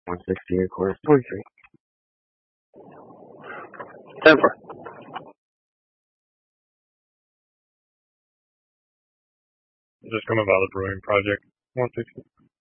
160 a quarter 23. 10 for. Just coming by the brewing project. 160.